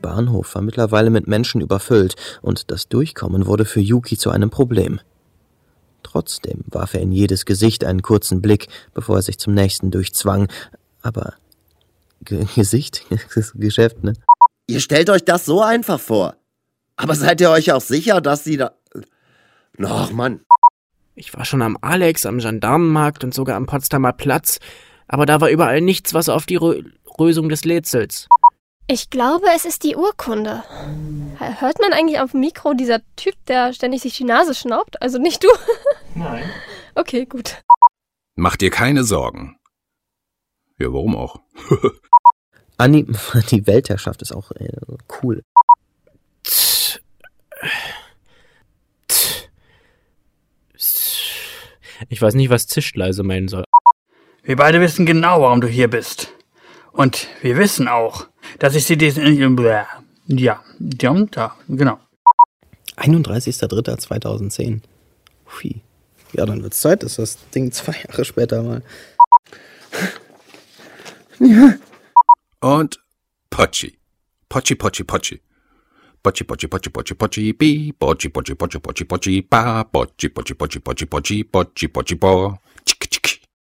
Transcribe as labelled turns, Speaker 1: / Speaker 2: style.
Speaker 1: Bahnhof war mittlerweile mit Menschen überfüllt und das Durchkommen wurde für Yuki zu einem Problem. Trotzdem warf er in jedes Gesicht einen kurzen Blick, bevor er sich zum nächsten durchzwang. Aber Gesicht? Geschäft, ne?
Speaker 2: Ihr stellt euch das so einfach vor. Aber seid ihr euch auch sicher, dass sie da... Ach, Mann.
Speaker 3: Ich war schon am Alex, am Gendarmenmarkt und sogar am Potsdamer Platz, aber da war überall nichts, was auf die Lösung des Rätsels.
Speaker 4: Ich glaube, es ist die Urkunde. Hört man eigentlich auf dem Mikro dieser Typ, der ständig sich die Nase schnaubt? Also nicht du?
Speaker 3: Nein.
Speaker 4: Okay, gut.
Speaker 5: Mach dir keine Sorgen. Ja, warum auch?
Speaker 1: Anni, die Weltherrschaft ist auch cool.
Speaker 3: Ich weiß nicht, was Zischleise meinen soll.
Speaker 6: Wir beide wissen genau, warum du hier bist. Und wir wissen auch, dass ich sie diesen... Ja, genau.
Speaker 1: 31.03.2010. Hui. Ja, dann wird's Zeit, dass das Ding 2 Jahre später mal... Ja.
Speaker 5: Und Potschi. Potschi, Potschi, Potschi. Potschi, Potschi, Potschi, Potschi, Potschi, bi. Potschi, Potschi, Potschi, Potschi, Potschi, ba. Potschi, Potschi, Potschi, Potschi, Potschi, Potschi, Potschi, bo. Tschik,